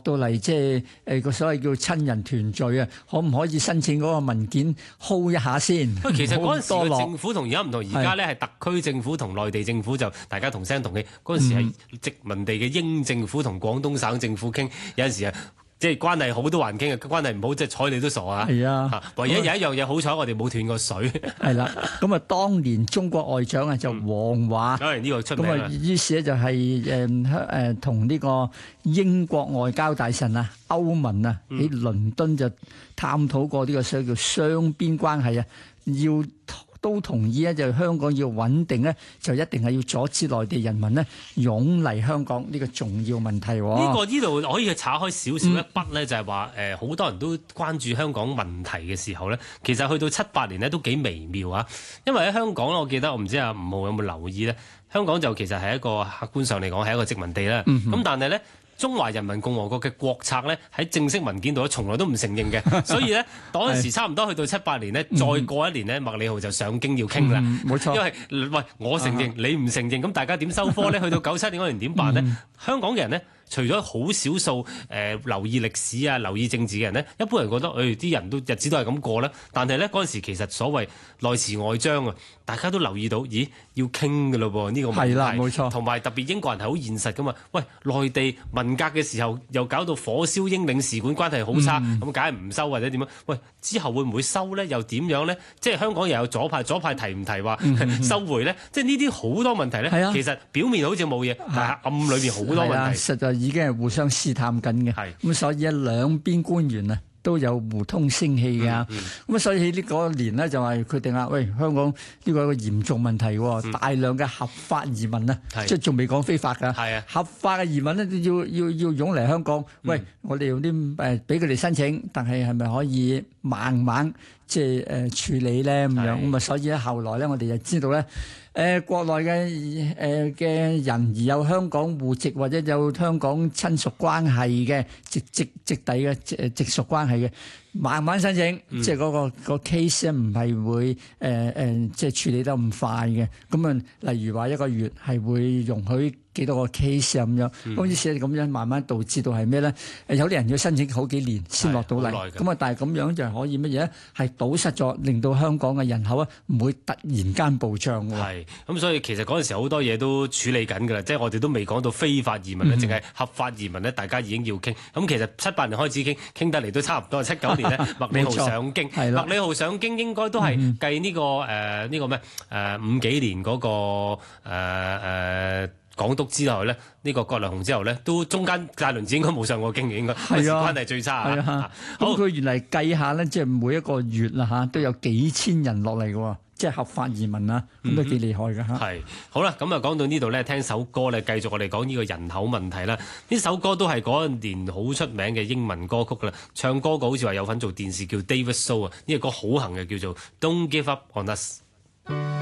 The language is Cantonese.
到嚟即係個所謂叫親人團聚啊，可唔可以申請嗰個文件 hold 一下先？ 其實嗰陣時嘅政府同而家唔同，而家咧係特區政府同內地政府就大家同聲同氣。嗰陣時係殖民地嘅英政府同廣東省政府傾，有陣時啊。即係關係好都還傾嘅，關係唔好即係睬你都傻啊！係啊，唯一有一樣嘢好彩，我哋冇斷過水。係啦，咁啊，當年中國外長啊就王華，當然呢個出名啦。咁啊，於是咧就係同呢個英國外交大臣啊歐文啊喺倫敦就探討過呢個所謂叫雙邊關係啊，要。都同意咧，就香港要穩定咧，就一定係要阻止內地人民咧湧嚟香港呢個重要問題。呢度可以炒開少少一筆咧，就係話好多人都關注香港問題嘅時候咧，其實去到78年咧都幾微妙啊。因為喺香港我記得我唔知阿吳浩有冇留意咧，香港就其實係一個客觀上嚟講係一個殖民地啦。咁但係咧。中華人民共和國嘅國策咧喺正式文件度咧，從來都唔承認嘅，所以咧嗰陣時差唔多去到78年咧，再過一年咧，麥理浩就上京要傾啦。冇錯，因為喂我承認你唔承認，咁大家點收科咧？去到97年嗰年點辦咧？香港嘅人咧。除咗好少數留意歷史啊、留意政治嘅人呢，一般人覺得啲人都日子都係咁過啦。但係呢嗰陣時其實所謂內侍外張啊，大家都留意到，咦要傾㗎咯噃呢個問題。係啦，冇錯。同埋特別英國人係好現實噶嘛。喂，內地文革嘅時候又搞到火燒英領事館，關係好差，咁梗係唔收或者點樣？喂，之後會唔會收呢？又點樣呢？即係香港又有左派提唔提話收回呢？即係呢啲好多問題呢。其實表面好似冇嘢，但係暗裏面好多問題。已經係互相試探緊嘅，咁所以兩邊官員啊都有互通聲氣嘅，咁所以喺呢個年呢，就係決定啦，喂，香港呢個係一個嚴重問題，大量嘅合法移民啊，即係仲未講非法㗎，合法嘅移民咧要湧嚟香港，喂，我哋用啲俾佢哋申請，但係係咪可以慢慢即係處理咧咁樣？咁啊，所以咧後來咧我哋就知道咧。國內嘅人而有香港戶籍或者有香港親屬關係嘅直弟嘅直屬關係嘅，慢慢申請，即係嗰個 case 咧唔係會即係處理得咁快嘅。咁啊，例如話一個月係會容許幾多個 case 咁樣，咁於是咁樣慢慢導致到係咩咧？有啲人要申請好幾年先落到嚟，咁啊，但係咁樣就可以乜嘢咧？係堵塞咗，令到香港嘅人口啊唔會突然間暴漲喎。咁所以其實嗰陣時好多嘢都處理緊㗎啦，即係我哋都未講到非法移民咧，淨係合法移民咧，大家已經要傾。咁其實78年開始傾得嚟都差唔多，79年咧麥理浩上京，麥理浩上京應該都係計呢個咩50幾年嗰個港督之後咧，呢個葛量洪之後咧，都中間大輪子應該冇上過京嘅，應該關係最差啊！咁佢原嚟計下咧，即係每一個月啦嚇，都有幾千人落嚟嘅喎。即係合法移民啊，咁都幾厲害㗎嚇。係好啦，咁啊講到呢度咧，聽首歌咧，繼續我哋講呢個人口問題啦。呢首歌都係嗰年好出名嘅英文歌曲啦。唱歌嘅好似話有份做電視叫 David So 啊，呢個歌好行嘅，叫做 Don't Give Up On Us。